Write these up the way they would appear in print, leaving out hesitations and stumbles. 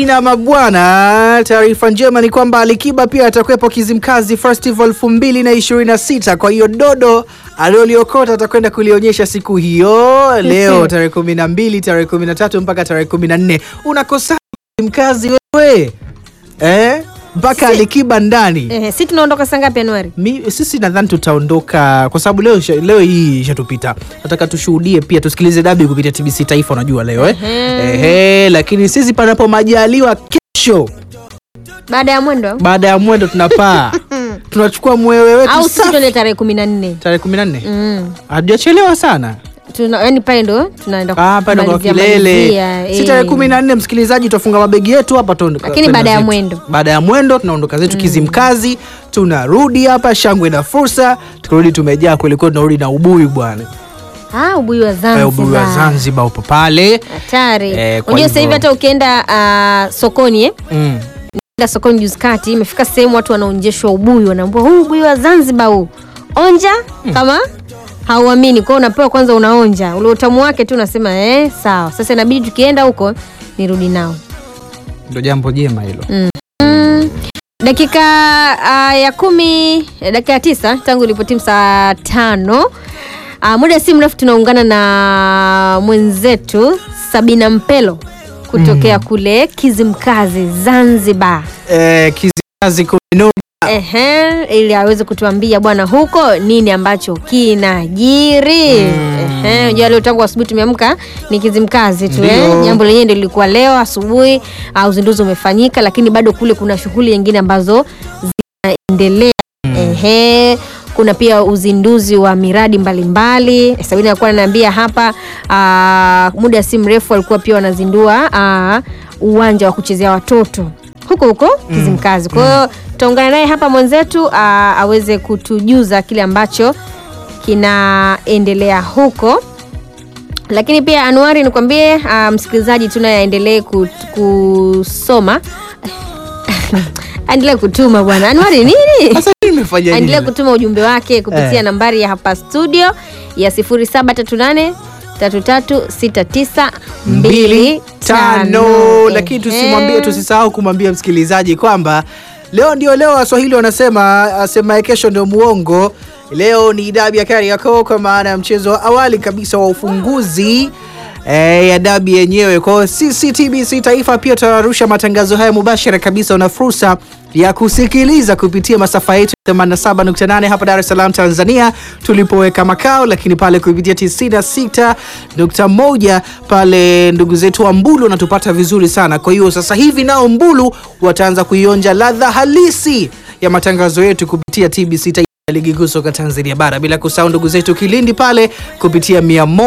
Mabibi na mabwana, taarifa njema ni kwamba Alikiba pia atakuwepo Kizimkazi Festival 2026. Kwa hiyo dodo alioliokota atakwenda kulionyesha siku hiyo leo tarehe 12, tarehe 13 mpaka tarehe 14. Unakosa Kizimkazi wewe? Mpaka Alikiba ndani. Sisi tunaondoka saa ngapi Januari? Sisi nadhani tutaondoka kwa sababu leo hii ishatupita. Nataka tushuhudie pia, tusikilize dabi kupitia TBC Taifa, unajua leo lakini sisi panapo majaliwa kesho baada ya mwendo tunapaa. Tunachukua mwewe wetu au sisi tuende tarehe 14. Tarehe 14. Hajachelewa sana. Yaani pale ndo tunaenda kwa kilele. Si tarehe 14 msikilizaji, tutafunga mabegi yetu hapa tu. Lakini baada ya mwendo tunaondoka zetu Kizimkazi, tunarudi hapa shangwe na fursa. Tukirudi tumejaa kweli kweli, tunarudi na ubuyu bwana. Ubuyu wa Zanzibar. Ubuyu wa Zanzibar upo pale. Hatari. Unajua sasa hivi hata ukienda sokoni nenda sokoni juzi kati, imefika sehemu watu wanaonjeshwa ubuyu, wanaambia huu ubuyu wa Zanzibar huu. Onja kama hauamini, kwa unapewa kwanza, unaonja ule utamu wake tu, unasema sawa. Sasa inabidi tukienda huko nirudi nao. Ndio jambo jema hilo. Dakika ya 9 tangu ilipotimu saa 5. Muda si mrefu tunaungana na mwenzetu Sabina Mpelo kutokea kule Kizimkazi Zanzibar. Kizimkazi Kumenoga. Ili aweze kutuambia bwana huko nini ambacho kinajiri. Unajua leo tangu asubuhi tumeamka ni Kizimkazi tu jambo lenyewe ndio lilikuwa leo asubuhi, uzinduzi umefanyika, lakini bado kule kuna shughuli nyingine ambazo zinaendelea. Kuna pia uzinduzi wa miradi mbalimbali. Sabina alikuwa ananiambia hapa muda si mrefu walikuwa pia wanazindua uwanja wa kuchezea watoto huko Kizimkazi. Kwa hiyo tutaungana naye hapa mwenzetu aweze kutujuza kile ambacho kinaendelea huko. Lakini pia Anuari, nikwambie msikilizaji tunaendelee kusoma endelea kutuma bwana Anuari nini? Sasa nimefanya nini? Endelea kutuma ujumbe wake kupitia nambari ya hapa studio ya 0738 336925. Lakini tusisahau kumwambia msikilizaji kwamba leo ndio leo, Waswahili wanasema kesho ndio muongo. Leo ni dabi ya Kariakoo, kwa maana ya mchezo wa awali kabisa wa ufunguzi ya dabi yenyewe. Kwa sisi TBC Taifa pia tutarusha matangazo haya mubashara kabisa. Una fursa ya kusikiliza kupitia masafa yetu 87.8 hapa Dar es Salaam Tanzania tulipoweka makao, lakini pale kupitia 96.1 pale ndugu zetu wa Mbulu wanatupata vizuri sana. Kwa hiyo sasa hivi nao Mbulu wataanza kuionja ladha halisi ya matangazo yetu kupitia TBC Taifa Ligi Kuu Soka Tanzania Bara, bila kusahau ndugu zetu Kilindi pale kupitia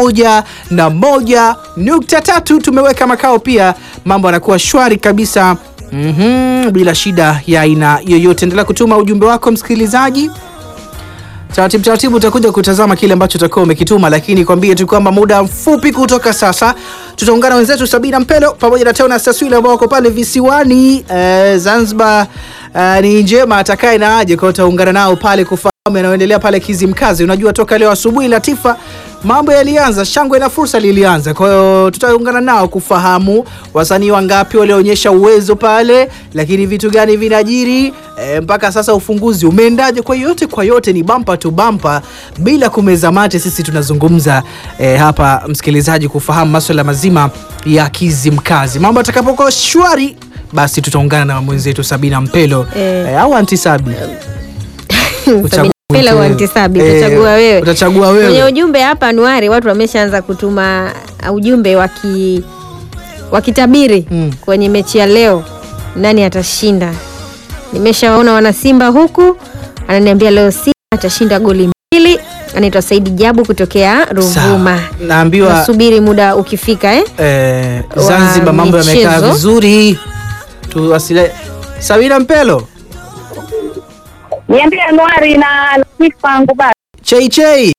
101.3 tumeweka makao pia. Mambo yanakuwa shwari kabisa bila shida ya aina yoyote. Endelea kutuma ujumbe wako msikilizaji. Taratibu utakuja kutazama kile ambacho utakuwa umekituma, lakini kwambie tu kwamba muda mfupi kutoka sasa tutaungana wenzetu Sabina Mpelo pamoja na Teona Saswile ambao wako pale visiwani Zanzibar. Ni njema atakaye na aje, kwa utaungana nao pale kufahamu yanayoendelea pale Kizimkazi. Unajua toka leo asubuhi Latifa mambo yalianza, shangwe na fursa lilianza. Kwa hiyo tutaungana nao kufahamu wasanii wangapi walionyesha uwezo pale, lakini vitu gani vinajiri mpaka sasa, ufunguzi umeendaje. Kwa yote ni bumper to bumper bila kumeza mate. Sisi tunazungumza hapa msikilizaji kufahamu masuala mazima ya Kizimkazi. Mambo atakapokuwa shwari, basi tutaungana na mwenzetu Sabina Mpelo au Antisabi. Sabina au Antisabi, utachagua wewe. Kwenye ujumbe hapa Anuari, watu wameshaanza kutuma ujumbe wakitabiri kwenye mechi ya leo nani atashinda. Nimeshawaona wana Simba huku ananiambia leo Simba atashinda goli 2. Anaitwa Saidi Jabu kutokea Ruvuma. Naambiwa subiri muda ukifika Zanzibar mambo yamekaa vizuri. Tuwasile Sabina Mpelo. Niambie Anuari na Latifa Ngubari. Chei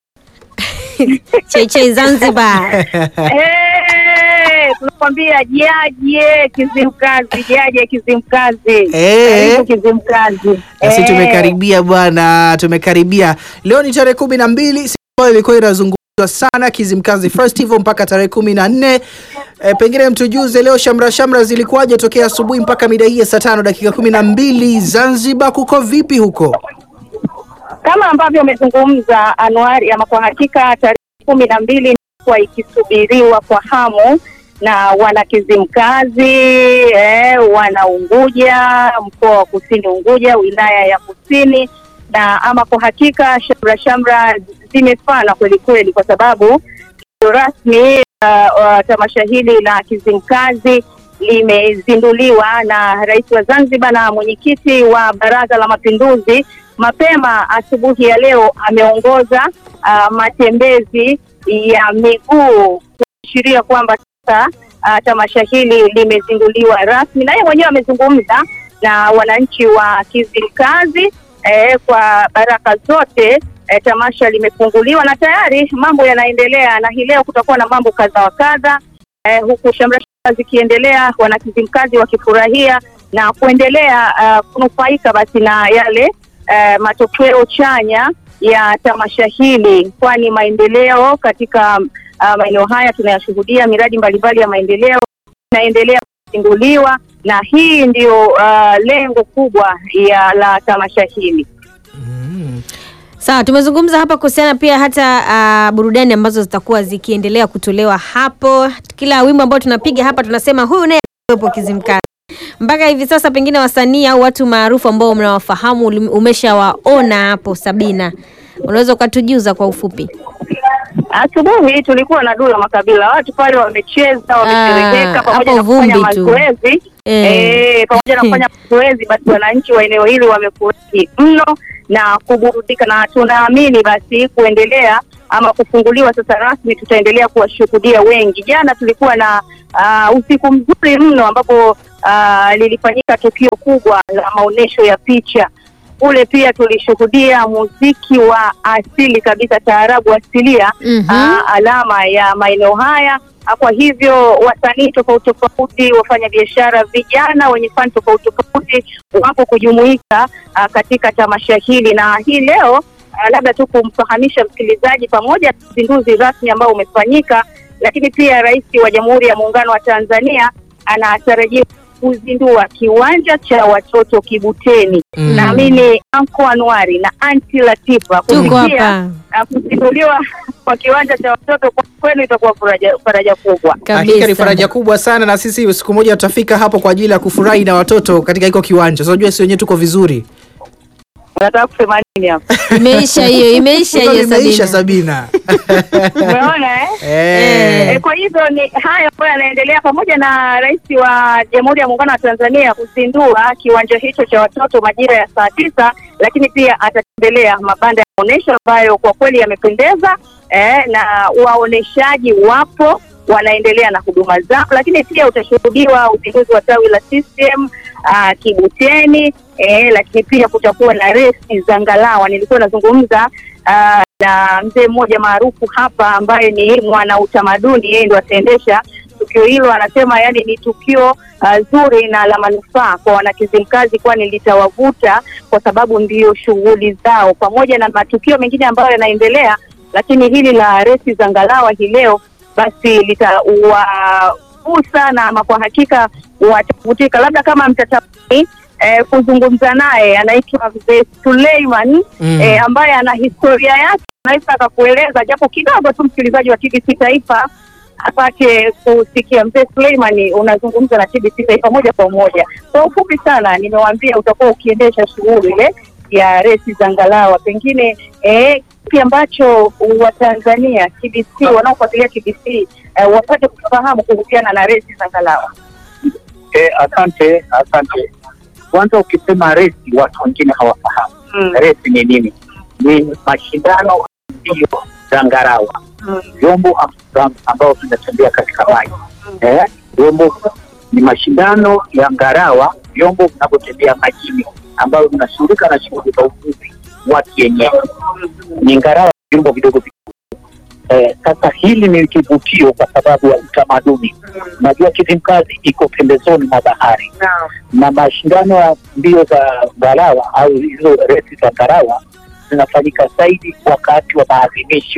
Zanzibar. Tunakwambia jaje Kizimkazi. Karibu Kizimkazi. Sisi tumekaribia bwana, tumekaribia. Leo ni tarehe 12, siku ilikuwa inazungumzwa sana Kizimkazi Festival mpaka tarehe 14. Pengine mtujuze leo shamra zilikuwaje tokea asubuhi mpaka mida hii ya saa 5 dakika 12 Zanzibar, kuko vipi huko? Kama ambavyo umezungumza Anuari, ama kwa hakika tarehe 12 kwa ikisubiriwa kwa hamu na wana Kizimkazi, wana Unguja, mkoa wa Kusini Unguja, wilaya ya Kusini, na ama kwa hakika shamra zimefana kweli kweli, kwa sababu rasmi tamasha hili la Kizimkazi limezinduliwa na Rais wa Zanzibar na mwenyekiti wa Baraza la Mapinduzi. Mapema asubuhi ya leo ameongoza matembezi ya miguu kuashiria kwamba sasa tamasha hili limezinduliwa rasmi, na yeye mwenyewe amezungumza na wananchi wa Kizimkazi kwa baraka zote. Tamasha limefunguliwa na tayari mambo yanaendelea, na hii leo kutakuwa na mambo kadha wa kadha, huku shamra zikiendelea, wana Kizimkazi wakifurahia na kuendelea kunufaika basi na yale matokeo chanya ya tamasha hili, kwani maendeleo katika maeneo haya tunayashuhudia. Miradi mbalimbali ya maendeleo inaendelea kuzinduliwa, na hii ndio lengo kubwa la tamasha hili. Sawa, tumezungumza hapa kuhusiana pia hata burudani ambazo zitakuwa zikiendelea kutolewa hapo. Kila wimbo ambao tunapiga hapa tunasema huyu naye yupo Kizimkazi. Mpaka hivi sasa pengine wasanii au watu maarufu ambao mnawafahamu umeshawaona hapo, Sabina, unaweza ukatujuza kwa ufupi? Asubuhi tulikuwa na Dula Makabila, watu pale wamecheza, wameshereheka pamoja na kufanya mazoezi. Pamoja na kufanya mazoezi, basi wananchi wa eneo hili wamefurahi mno na kuburudika, na tunaamini basi kuendelea ama kufunguliwa sasa rasmi tutaendelea kuwashuhudia wengi. Jana tulikuwa na usiku mzuri mno ambapo lilifanyika tukio kubwa la maonesho ya picha. Kule pia tulishuhudia muziki wa asili kabisa, taarabu asilia, alama ya maeneo haya. Kwa hivyo wasanii tofauti, wafanya biashara, vijana wenye fani tofauti wapo kujumuika katika tamasha hili. Na hii leo labda tu kumfahamisha msikilizaji, pamoja na uzinduzi rasmi ambao umefanyika, lakini pia Rais wa Jamhuri ya Muungano wa Tanzania anatarajiwa kuzindua kiwanja cha watoto Kibuteni. Naamini Anko Anuari na Aunti Latifa kufikia kuzinduliwa kwa kiwanja cha watoto, kwa kweli itakuwa faraja kubwa. Hakika ni faraja kubwa sana, na sisi siku moja tutafika hapo kwa ajili ya kufurahi na watoto katika hiko kiwanja. So unajua sisi wenyewe tuko vizuri. Unataka kusema nini hapa? Imeisha Sabina. Umeona kwa hivyo ni haya ambayo yanaendelea, pamoja na Rais wa Jamhuri ya Muungano wa Tanzania kuzindua kiwanja hicho cha watoto majira ya saa 9, lakini pia atatembelea mabanda ya maonesho ambayo kwa kweli yamependeza, na waoneshaji wapo wanaendelea na huduma zao, lakini pia utashuhudiwa uzinduzi wa tawi la CCM Kibuteni, lakini pia kutakuwa na resi za ngalawa. Nilikuwa nazungumza na mzee mmoja maarufu hapa ambaye ni mwana utamaduni, yeye ndo ataendesha tukio hilo. Anasema yani ni tukio zuri na la manufaa kwa wana Kizimkazi, kwani litawavuta kwa sababu ndio shughuli zao, pamoja na matukio mengine ambayo yanaendelea, lakini hili la resi za ngalawa hii leo basi litawagusa na kwa hakika watavutika. Labda kama mtatamani kuzungumza naye, anaitwa Mzee Suleiman, ambaye ana historia yake, anaweza akakueleza japo kidogo tu msikilizaji wa TBC Taifa apate kusikia. Mzee Suleiman, unazungumza na TBC Taifa moja kwa moja. Kwa ufupi sana nimewaambia utakuwa ukiendesha shughuli ile ya resi za ngalawa, pengine kipi ambacho Watanzania TBC wanaofuatilia TBC wapate kufahamu kuhusiana na resi za ngalawa? Asante. Kwanza ukisema resi, watu wengine hawafahamu. Resi ni nini? Ni mashindano ndio za ngalawa, vyombo ambao vinatembea katika maji. Vyombo ni mashindano ya ngalawa, vyombo vinavyotembea majini ambao vinashughulika na shughuli za uvuvi wa kienyeji. Ni ngalawa, vyombo vidogo. Sasa hili ni kivutio kwa sababu ya utamaduni. Najua Kizimkazi iko pembezoni mwa bahari, na mashindano ya mbio za ngalawa au hizo resi za ngalawa zinafanyika zaidi wakati wa maadhimisho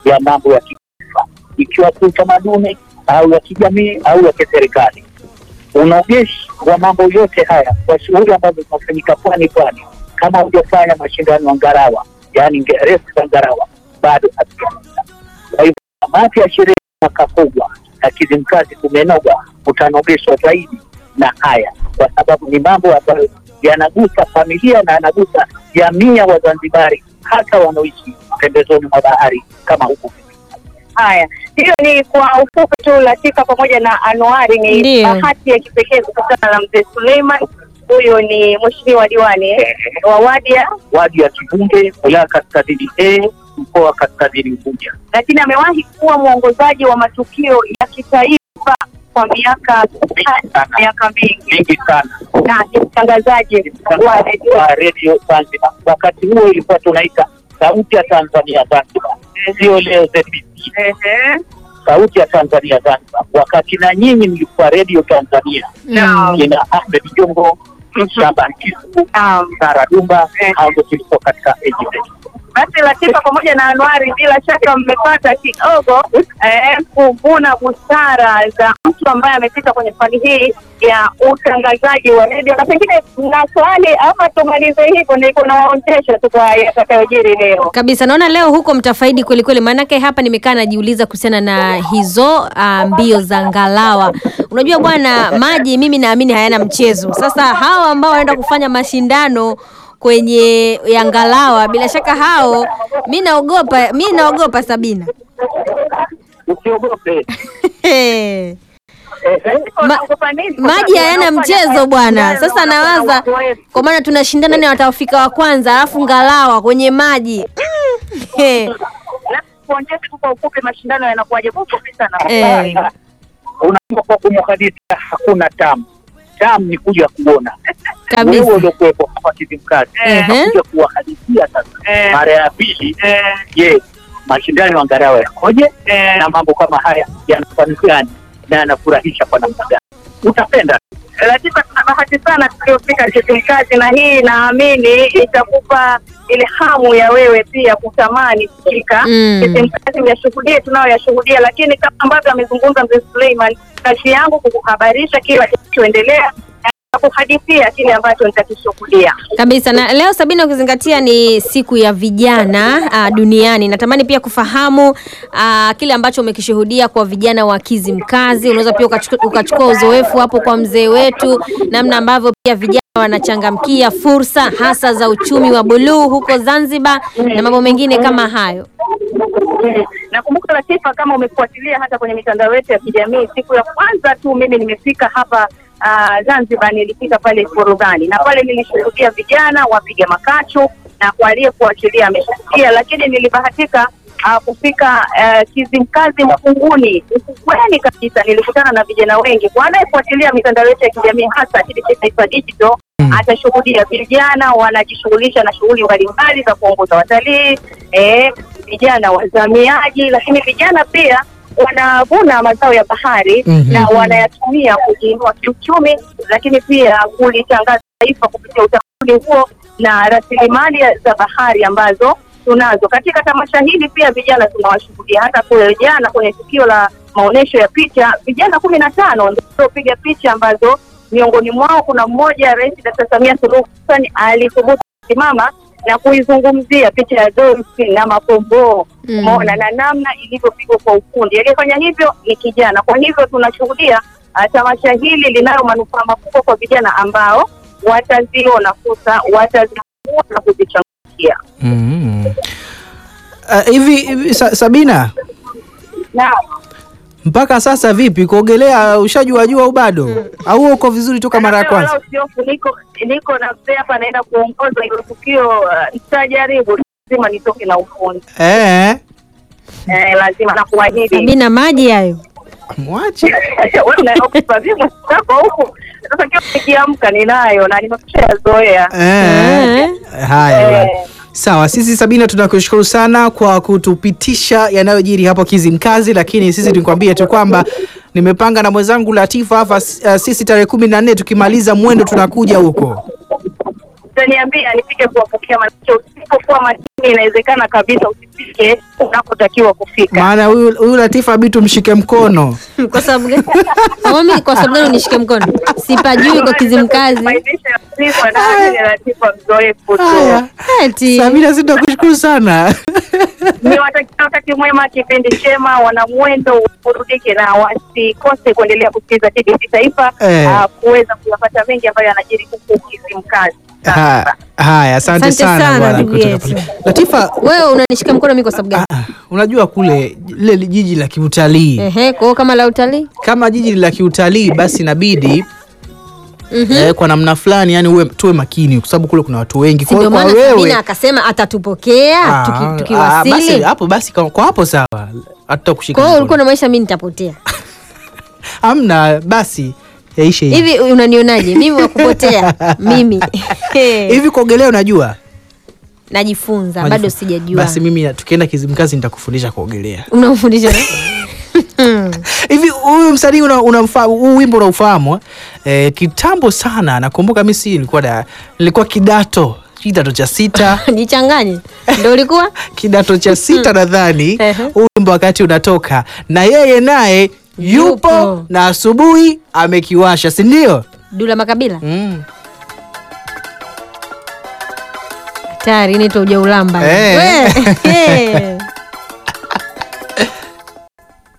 ya mambo ya kitaifa, ikiwa kiutamaduni au ya kijamii au ya kiserikali. Unogeshi wa mambo yote haya kwa shughuli ambazo zinafanyika pwani, kama hujafanya mashindano ya ngarawa, yani resi za ngarawa, bado hatujaanza. Kwa hivyo kamati ya sherehe mwaka kubwa na Kizimkazi kumenoga, utanogeshwa zaidi na haya, kwa sababu ni mambo ambayo yanagusa familia na yanagusa jamii ya Wazanzibari, hata wanaoishi pembezoni mwa bahari kama huku. Haya, hiyo ni kwa ufupi tu. Latifa pamoja na Anuari, ni bahati ya kipekee kukutana na mzee Suleiman. Huyo ni mheshimiwa diwani wa wadi ya Kibunge, wilaya Kaskazini A, mkoa wa Kaskazini Unguja, lakini amewahi kuwa mwongozaji wa matukio ya kitaifa kwa miaka mingi sana, na ni mtangazaji wa redio Zanzibar. Wakati huo ilikuwa tunaita Sauti ya Tanzania Zanzibar, sio leo ZBC. Sauti ya Tanzania Zanzibar, wakati na nyinyi mlikuwa redio Tanzania, ina Ahmed Jongo, Shaban Kisu, Sara Dumba, hao ndio tulikuwa katika AGZ. Basi Latifa pamoja na Anuari, bila shaka mmepata kidogo kuvuna busara za mtu ambaye amepita kwenye fani hii ya utangazaji wa redio. Na pengine na swali ama tumalize hivyo, ndio nawaonyesha tu kwa yatakayojiri leo. Kabisa, naona leo huko mtafaidi kweli kweli, maanake hapa nimekaa najiuliza kuhusiana na hizo mbio za ngalawa. Unajua bwana, maji mimi naamini hayana mchezo. Sasa hawa ambao wanaenda kufanya mashindano kwenye ya ngalawa, bila shaka hao, mimi naogopa Sabina. Usiogope. Maji hayana mchezo bwana. Sasa nawaza kwa maana tunashindana nani watafika wa kwanza, alafu ngalawa kwenye maji. Kuongeza kwa ufupi, mashindano yanakuwaje fupi sana. Unapokuwa kumhadithia hakuna tamu ni kuja kuona kabisa. Wewe ndio kuwepo hapa Kizimkazi, kuja kuwahadithia sasa mara ya pili. Mashindano ya ngarawa yakoje na mambo kama haya yanafanyika na yanafurahisha kwa namna gani? Utapenda. Latifa, tuna bahati sana tuliofika Kizimkazi, na hii naamini itakupa ile hamu ya wewe pia kutamani kufika Kizimkazi uyashuhudie tunayoyashuhudia. Lakini kama ambavyo amezungumza mzee Suleiman, kazi yangu kukuhabarisha kila kinachoendelea na kuhadithia kile ambacho nitakishuhudia. Kabisa. Na leo Sabina, ukizingatia ni siku ya vijana duniani, natamani pia kufahamu kile ambacho umekishuhudia kwa vijana wa Kizimkazi. Unaweza pia ukachukua uzoefu hapo kwa mzee wetu, namna ambavyo pia vijana wanachangamkia fursa hasa za uchumi wa buluu huko Zanzibar na mambo mengine kama hayo. Nakumbuka Latifa, kama umefuatilia hata kwenye mitandao yetu ya kijamii, siku ya kwanza tu mimi nimefika hapa Zanzibar, nilifika pale Forodhani, na pale nilishuhudia vijana wapiga makachu, na kwa aliyefuatilia ameshuhudia. Lakini nilibahatika kufika Kizimkazi Mkunguni, ufukweni kabisa. Nilikutana na vijana wengi. Kwa anayefuatilia mitandao yetu ya kijamii, hasa Taifa Digital, atashuhudia vijana wanajishughulisha na shughuli mbalimbali za kuongoza watalii, vijana wazamiaji, lakini vijana pia wanavuna mazao ya bahari na wanayatumia kujiinua kiuchumi, lakini pia kulitangaza taifa kupitia utamaduni huo na rasilimali za bahari ambazo tunazo. Katika tamasha hili pia vijana tunawashuhudia. Hata kule jana kwenye tukio la maonesho ya picha, vijana 15 ndio piga picha, ambazo miongoni mwao kuna mmoja, Rais Dr. Samia Suluhu Hassan alithubutu kusimama na kuizungumzia picha ya dolphin na mapombo, umeona na namna ilivyopigwa kwa ufundi. Aliyefanya hivyo ni kijana. Kwa hivyo tunashuhudia tamasha hili linalo manufaa makubwa kwa vijana ambao wataziona fursa, watazivua na kuzichangia. Hivi Sabina, naam, mpaka sasa vipi kuogelea? Ushajua au bado? Au uko vizuri toka mara ya kwanza? Niko na mzee hapa naenda kuongoza ile tukio, nitajaribu, lazima nitoke na ufundi. Lazima na kuahidi. Sabina, maji hayo mwache. Wewe unaogopa vipi sasa huko? Sasa kile nikiamka ninayo na nimeshazoea. Haya. Sawa, sisi Sabina tunakushukuru sana kwa kutupitisha yanayojiri hapo Kizimkazi, lakini sisi tukwambie tu kwamba nimepanga na mwenzangu Latifa hapa, sisi tarehe 14 tukimaliza mwendo tunakuja huko. Utaniambia nipige kuwapokea, maana usipokuwa makini lakini inawezekana kabisa usifike unakotakiwa kufika. Maana huyu Latifa abitu mshike mkono. Kwa sababu gani? Mimi kwa sababu gani unishike mkono? Sipajui kwa Kizimkazi. Latifa mzoefu tu. Eti. Samira, sitakushukuru sana. Ni wakati mwema, kipindi chema, Wanamwendo urudike na wasikose kuendelea kusikiliza TBC Taifa kuweza kuyapata mengi ambayo yanajiri huku Kizimkazi. Haya, asante sana bwana kutoka pale. Latifa, wewe unanishika mkono mimi kwa sababu gani? Unajua kule lile jiji la kiutalii. Kwa kama la utalii? Kama jiji la kiutalii basi inabidi kwa namna fulani yani tuwe makini kwa sababu kule kuna watu wengi. Kwa hiyo Sabina akasema atatupokea tukiwasili. Basi kwa hapo sawa. Hatutakushika. Kwa hiyo ulikuwa na maisha mimi nitapotea. Hamna, basi yaishe hivi. Hivi unanionaje? Mimi wakupotea mimi. Hivi kuogelea unajua? Najifunza, bado sijajua. Basi mimi tukienda Kizimkazi nitakufundisha kuogelea. Unamfundisha? Hivi huyu msanii huu wimbo unaufahamu? Kitambo sana nakumbuka mimi nilikuwa kidato cha 6. Nichanganye. Ndio ulikuwa? Kidato cha 6 nadhani. Huu wimbo wakati unatoka na yeye naye yupo na asubuhi amekiwasha, si ndio? Dula Makabila. Hatari, inaitwa ujaulamba.